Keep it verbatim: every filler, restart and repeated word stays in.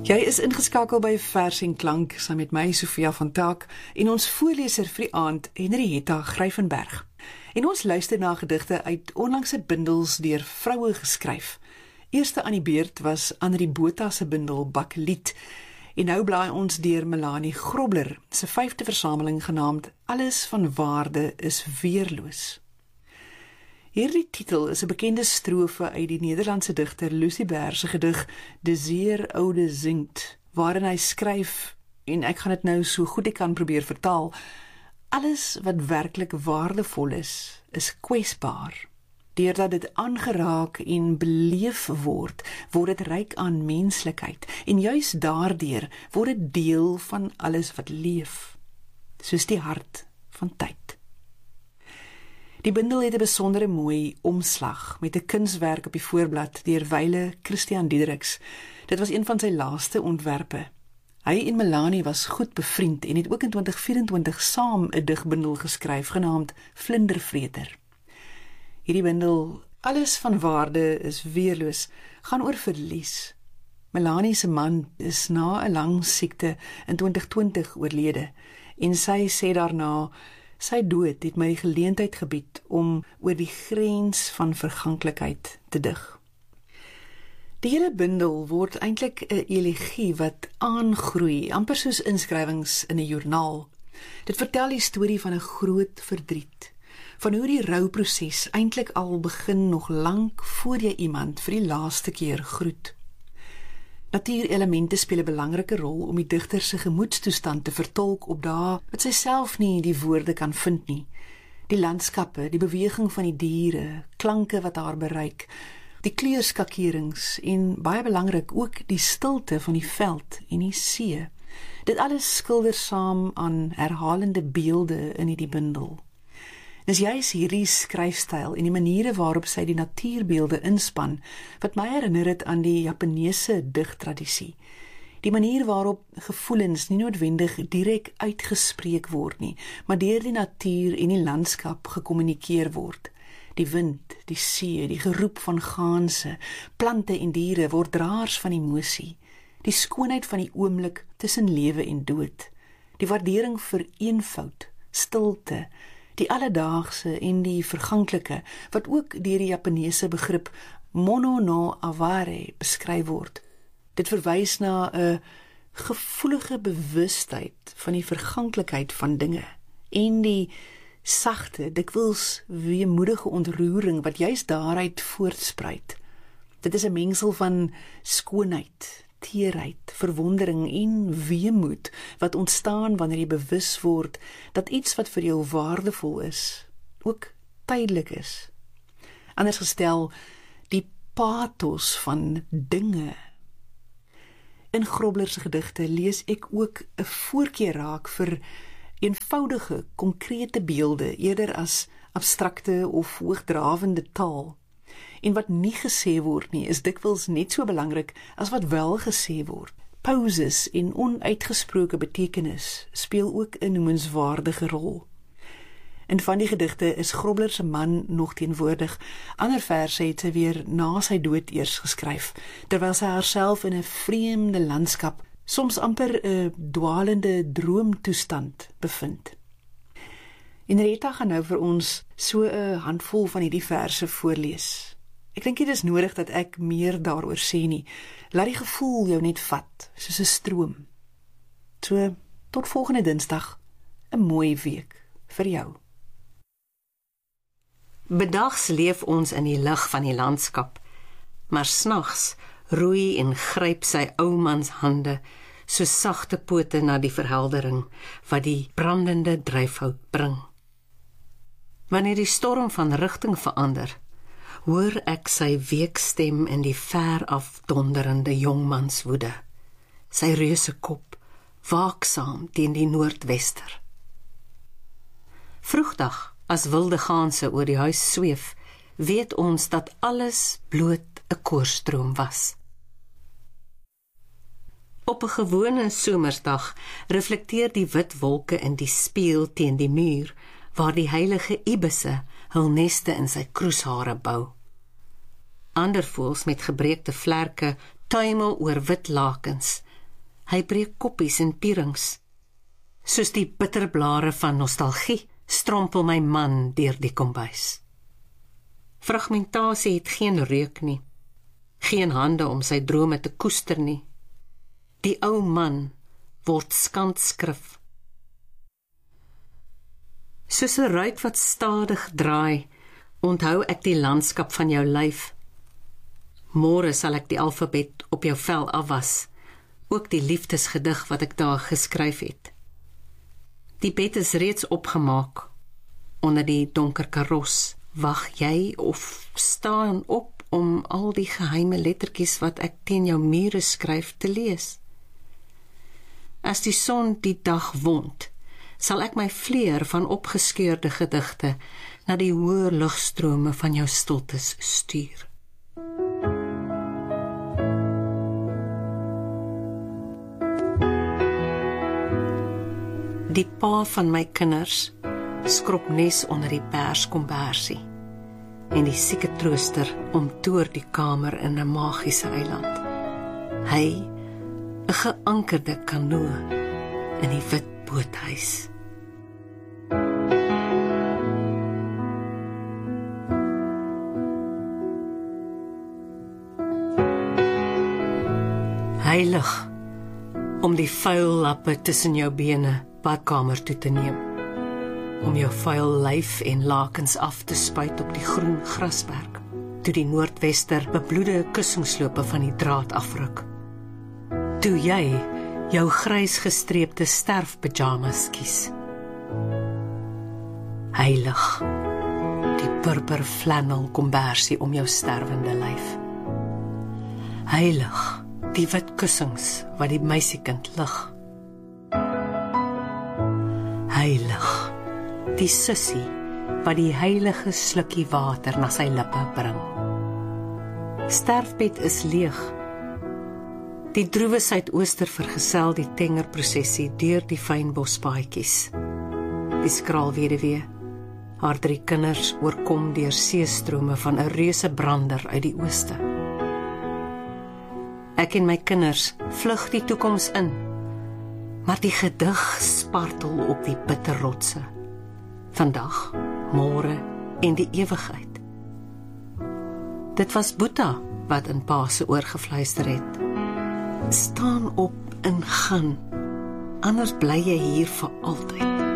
Jy is ingeskakel by Vers en Klank saam met my Sofia van Taak en ons voorleser vir die aand Henrietta Gryvenberg. En ons luister na gedigte uit onlangse bundels deur vroue geskryf. Eerste aan die beurt was Anri Botha se bundel Bakkelied. En nou blaai ons deur Melanie Grobler se vyfde versameling genaamd Alles van waarde is weerloos. Hierdie titel is 'n bekende strofe uit die Nederlandse digter Lucie Baer se gedig De zeer oude zingt, waarin hy skryf, en ek gaan dit nou so goed ek kan probeer vertaal, alles wat werklik waardevol is, is kwesbaar. Deurdat dit aangeraak en beleef word, word dit ryk aan menslikheid, en juis daardeur word dit deel van alles wat leef, soos die hart van tyd. Die bundel het 'n besondere mooi omslag met 'n kunswerk op die voorblad deur Wyle Christian Diedericks. Dit was een van sy laaste ontwerpe. Hy en Melanie was goed bevriend en het ook in twintig vyf-en-twintig saam 'n digbundel geskryf genaamd Vlindervreter. Hierdie bundel, Alles van waarde is weerloos, gaan oor verlies. Melanie se man is na 'n lang siekte in twintig twintig oorlede en sy sê daarna: sy dood het my die geleentheid gebied om oor die grens van verganklikheid te dig. Die hele bundel word eintlik 'n elegie wat aangroei, amper soos inskrywings in 'n joernaal. Dit vertel die storie van 'n groot verdriet, van hoe die rouproses eintlik al begin nog lank voor jy iemand vir die laaste keer groet. Natuurelemente speel 'n belangrike rol om die digter se gemoedstoestand te vertolk op dae wat sy self nie die woorde kan vind nie. Die landskappe, die beweging van die diere, klanke wat haar bereik, die kleurskakerings en baie belangrik ook die stilte van die veld en die see. Dit alles skilder saam aan herhalende beelde in hierdie bundel. Dis juis hierdie skryfstyl en die maniere waarop sy die natuurbeelde inspan, wat my herinner het aan die Japaneese digtradisie. Die manier waarop gevoelens nie noodwendig direk uitgespreek word nie, maar deur die natuur en die landskap gekommunikeer word. Die wind, die see, die geroep van gaanse, plante en diere word draers van emosie. Die skoonheid van die oomblik tussen lewe en dood. Die waardering vir eenvoud, stilte, die alledaagse en die verganklike, wat ook deur die Japaneese begrip mono no aware beskryf word. Dit verwys na 'n gevoelige bewustheid van die verganklikheid van dinge en die sagte, dikwels weemoedige ontroering wat juis daaruit voortspruit. Dit is 'n mengsel van skoonheid, teerheid, verwondering en weemoed wat ontstaan wanneer jy bewus word dat iets wat vir jou waardevol is, ook tydelik is. Anders gestel, die pathos van dinge. In Grobler se gedigte lees ek ook 'n voorkeur raak vir eenvoudige, konkrete beelde eerder as abstrakte of hoogdrawende taal. En wat nie gesê word nie, is dikwels net so belangrik as wat wel gesê word. Pauses en onuitgesproke betekenis speel ook 'n noemenswaardige rol. In van die gedigte is Grobler se man nog teenwoordig. Ander verse het sy weer na sy dood eers geskryf, terwyl sy haarself in 'n vreemde landskap, soms amper 'n dwalende droomtoestand bevind. Henrietta gaan nou vir ons so 'n handvol van hierdie verse voorlees. Ek dink dit is nodig dat ek meer daaroor sê nie. Laat die gevoel jou net vat, soos 'n stroom. So, tot volgende Dinsdag, 'n mooi week vir jou. Bedags leef ons in die lig van die landskap, maar snags roei en gryp sy oumans hande, so sagte pote na die verheldering, wat die brandende dryfhout bring. Wanneer die storm van rigting verander, hoor ek sy weekstem in die ver af donderende jongmanswoede, sy reuse kop, waaksaam teen die noordwester. Vroegdag, as wilde gaanse oor die huis sweef, weet ons dat alles bloot 'n koorstroom was. Op 'n gewone somersdag reflekteer die wit wolke in die spieël teen die muur, waar die heilige ibisse hul neste in sy kroeshare bou. Ander voëls met gebreekte vlerke tuimel oor wit lakens, Hy breek koppies en pierings. Soos die bitterblare van nostalgie strompel my man deur die kombuis. Fragmentasie het geen reuk nie, geen hande om sy drome te koester nie. Die ou man word skandskrif. Soos 'n ruit wat stadig draai, onthou ek die landskap van jou lyf. Môre sal ek die alfabet op jou vel afwas, ook die liefdesgedig wat ek daar geskryf het. Die bed is reeds opgemaak. Onder die donker karos wag jy of staan op om al die geheime lettertjies wat ek teen jou mure skryf te lees. As die son die dag wond, sal ek my vleer van opgeskeurde gedigte na die hoë lugstrome van jou stiltes stuur. Die pa van my kinders skrob nes onder die perskombersie en die sieke trooster omtoer die kamer in 'n magiese eiland. Hy, 'n geankerde kanoe in die wit boothuis. Heilig om die vuil lappe tussen jou bene badkamer toe te neem, om jou vuil lyf en lakens af te spuit op die groen grasberg, toe die noordwester bebloede kussingslope van die draad afruk. Toe jy jou grys gestreepte sterfpyjamas kies. Heilig, die purper flannel kombersie om jou sterwende lyf. Heilig, die wit kussings wat die meisiekind lig. Heilig, die sussie wat die heilige slukkie water na sy lippe bring. Sterfbed is leeg. Die droewe suidooster vergesel die tengerprosessie deur die fynbospaadjies. Die skraalweduwee, haar drie kinders oorkom deur seestrome van 'n reuse brander uit die ooste. Ek en my kinders vlug die toekoms in, maar die gedig spartel op die bitterrotse. Vandag, môre en die ewigheid. Dit was Boeta wat in pa se oor gefluister het. Staan op en gaan, anders bly jy hier vir altyd.